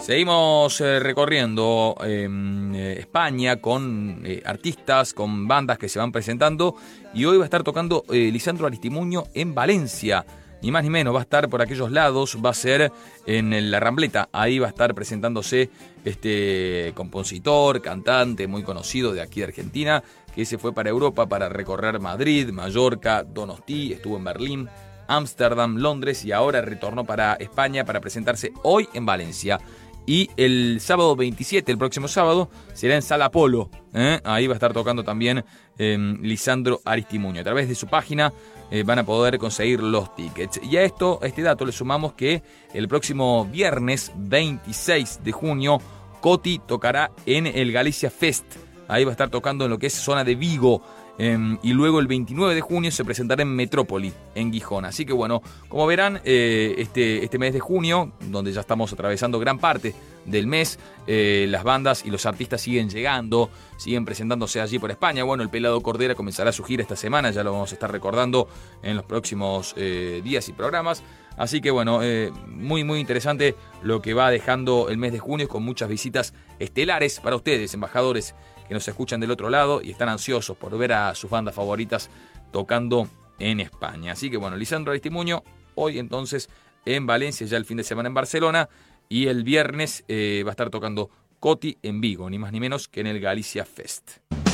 Seguimos recorriendo España con artistas, con bandas que se van presentando, y hoy va a estar tocando Lisandro Aristimuño en Valencia. Ni más ni menos, va a estar por aquellos lados, va a ser en la Rambleta. Ahí va a estar presentándose este compositor, cantante muy conocido de aquí de Argentina, que se fue para Europa para recorrer Madrid, Mallorca, Donosti, estuvo en Berlín, Ámsterdam, Londres y ahora retornó para España para presentarse hoy en Valencia. Y el sábado 27, el próximo sábado, será en Sala Polo. Ahí va a estar tocando también Lisandro Aristimuño. A través de su página van a poder conseguir los tickets. Y a este dato le sumamos que el próximo viernes 26 de junio, Coti tocará en el Galicia Fest. Ahí va a estar tocando en lo que es zona de Vigo. Y luego el 29 de junio se presentará en Metrópoli, en Gijón. Así que bueno, como verán, este mes de junio, donde ya estamos atravesando gran parte del mes, las bandas y los artistas siguen llegando, siguen presentándose allí por España. Bueno, el Pelado Cordera comenzará su gira esta semana, ya lo vamos a estar recordando en los próximos días y programas. Así que bueno, muy muy interesante lo que va dejando el mes de junio, con muchas visitas estelares para ustedes, embajadores que nos escuchan del otro lado y están ansiosos por ver a sus bandas favoritas tocando en España. Así que bueno, Lisandro Aristimuño hoy entonces en Valencia, ya el fin de semana en Barcelona, y el viernes va a estar tocando Coti en Vigo, ni más ni menos que en el Galicia Fest.